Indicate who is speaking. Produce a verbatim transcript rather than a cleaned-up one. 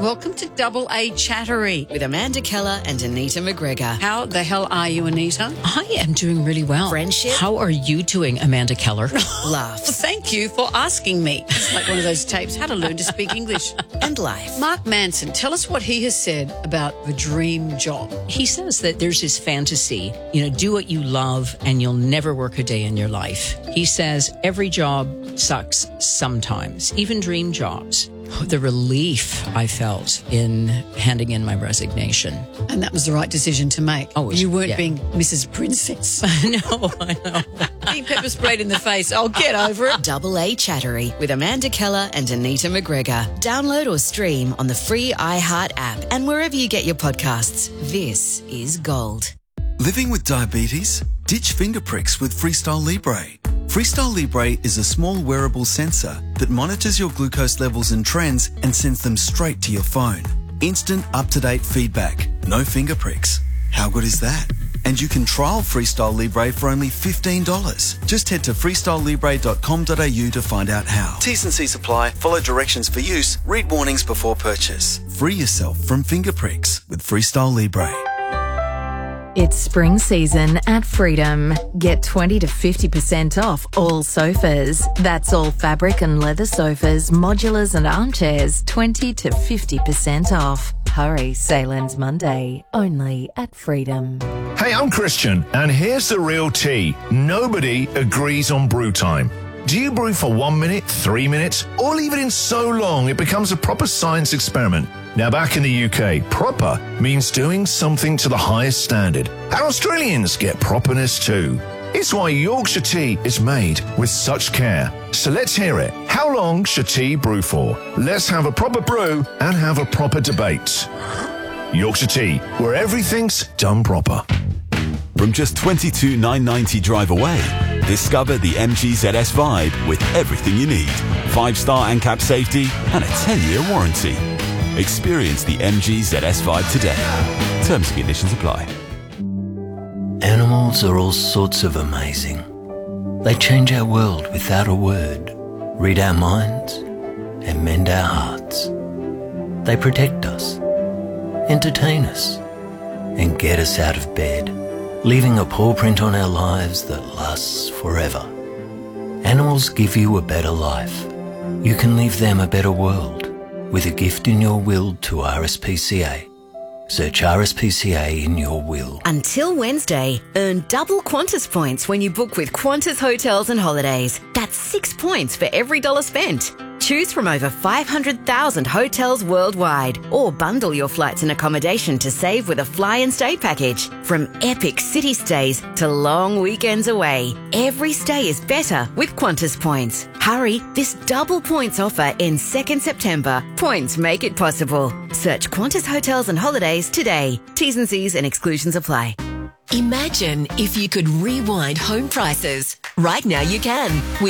Speaker 1: Welcome to Double A Chattery
Speaker 2: with Amanda Keller and Anita McGregor.
Speaker 1: How the hell are you, Anita?
Speaker 3: I am doing really well.
Speaker 2: Friendship.
Speaker 3: How are you doing, Amanda Keller?
Speaker 2: Laughs.
Speaker 1: Thank you for asking me. It's like one of those tapes, How to Learn to Speak English.
Speaker 2: And life.
Speaker 1: Mark Manson, tell us what he has said about the dream job.
Speaker 3: He says that there's this fantasy, you know, do what you love and you'll never work a day in your life. He says every job sucks sometimes, even dream jobs. The relief I felt in handing in my resignation.
Speaker 1: And that was the right decision to make.
Speaker 3: Oh,
Speaker 1: you weren't
Speaker 3: yeah.
Speaker 1: being Missus Princess.
Speaker 3: No, I know.
Speaker 1: Being pepper sprayed in the face. I'll get over it.
Speaker 2: Double A Chattery with Amanda Keller and Anita McGregor. Download or stream on the free iHeart app and wherever you get your podcasts. This is gold.
Speaker 4: Living with diabetes? Ditch finger pricks with Freestyle Libre. Freestyle Libre is a small wearable sensor that monitors your glucose levels and trends and sends them straight to your phone. Instant, up-to-date feedback. No finger pricks. How good is that? And you can trial Freestyle Libre for only fifteen dollars. Just head to freestyle libre dot com dot a u to find out how. T's and C's apply. Follow directions for use. Read warnings before purchase. Free yourself from finger pricks with Freestyle Libre.
Speaker 5: It's spring season at Freedom. Get twenty to fifty percent off all sofas. That's all fabric and leather sofas, modulars and armchairs, twenty to fifty percent off. Hurry, sale ends Monday, only at Freedom.
Speaker 6: Hey, I'm Christian, and here's the real tea. Nobody agrees on brew time. Do you brew for one minute, three minutes, or leave it in so long it becomes a proper science experiment? Now, back in the U K, proper means doing something to the highest standard. And Australians get properness too. It's why Yorkshire tea is made with such care. So let's hear it. How long should tea brew for? Let's have a proper brew and have a proper debate. Yorkshire tea, where everything's done proper.
Speaker 7: From just twenty-two thousand nine hundred ninety drive away, discover the M G Z S Vibe with everything you need. Five-star ANCAP safety and a ten-year warranty. Experience the M G Z S Vibe today. Terms and conditions apply.
Speaker 8: Animals are all sorts of amazing. They change our world without a word, read our minds, and mend our hearts. They protect us, entertain us, and get us out of bed, leaving a paw print on our lives that lasts forever. Animals give you a better life. You can leave them a better world with a gift in your will to R S P C A. Search R S P C A in your will.
Speaker 2: Until Wednesday, earn double Qantas points when you book with Qantas Hotels and Holidays. That's six points for every dollar spent. Choose from over five hundred thousand hotels worldwide, or bundle your flights and accommodation to save with a fly and stay package. From epic city stays to long weekends away, every stay is better with Qantas points. Hurry, this double points offer ends second September. Points make it possible. Search Qantas Hotels and Holidays today. T's and C's and exclusions apply.
Speaker 9: Imagine if you could rewind home prices. Right now you can.